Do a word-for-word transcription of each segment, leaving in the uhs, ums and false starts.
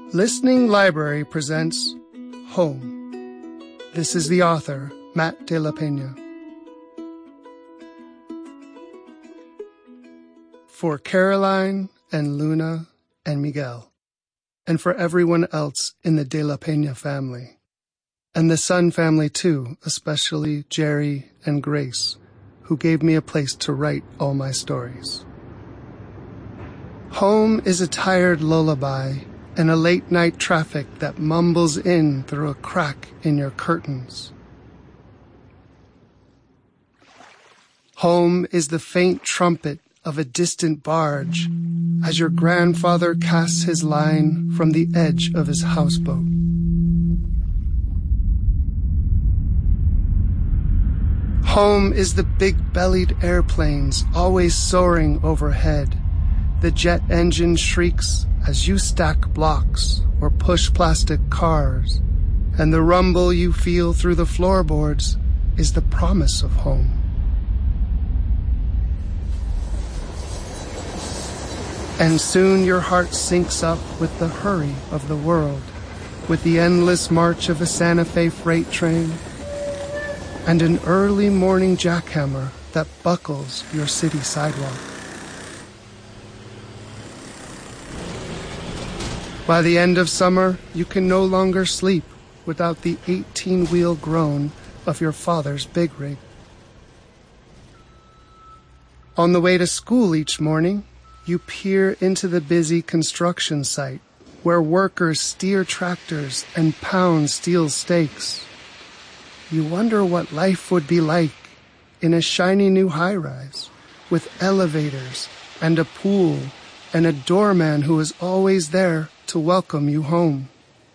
Listening Library presents Home. This is the author, Matt de la Peña. For Caroline and Luna and Miguel, and for everyone else in the de la Peña family, and the Sun family too, especially Jerry and Grace, who gave me a place to write all my stories. Home is a tired lullaby and a late-night traffic that mumbles in through a crack in your curtains. Home is the faint trumpet of a distant barge as your grandfather casts his line from the edge of his houseboat. Home is the big-bellied airplanes always soaring overhead. The jet engine shrieks as you stack blocks or push plastic cars, and the rumble you feel through the floorboards is the promise of home. And soon your heart syncs up with the hurry of the world, with the endless march of a Santa Fe freight train, and an early morning jackhammer that buckles your city sidewalk. By the end of summer, you can no longer sleep without the eighteen-wheel groan of your father's big rig. On the way to school each morning, you peer into the busy construction site where workers steer tractors and pound steel stakes. You wonder what life would be like in a shiny new high-rise with elevators and a pool and a doorman who is always there to welcome you home.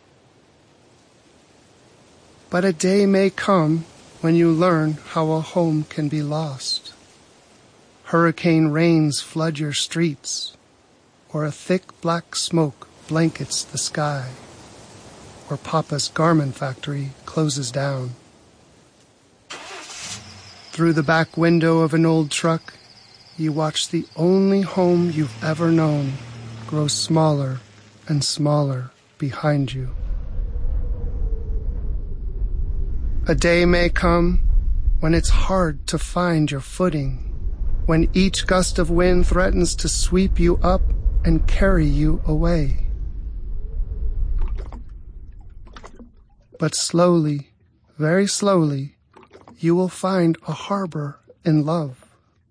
But a day may come when you learn how a home can be lost. Hurricane rains flood your streets, or a thick black smoke blankets the sky, or Papa's garment factory closes down. Through the back window of an old truck, you watch the only home you've ever known grow smaller and smaller behind you. A day may come when it's hard to find your footing, when each gust of wind threatens to sweep you up and carry you away. But slowly, very slowly, you will find a harbor in love.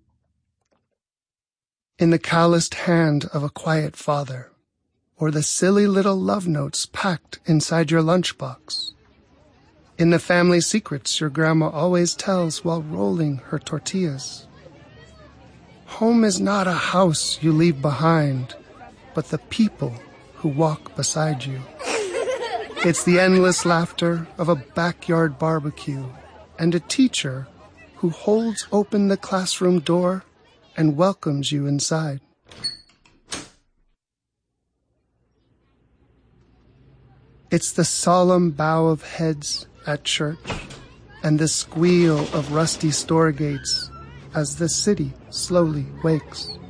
In the calloused hand of a quiet father, or the silly little love notes packed inside your lunchbox. In the family secrets your grandma always tells while rolling her tortillas. Home is not a house you leave behind, but the people who walk beside you. It's the endless laughter of a backyard barbecue and a teacher who holds open the classroom door and welcomes you inside. It's the solemn bow of heads at church and the squeal of rusty store gates as the city slowly wakes.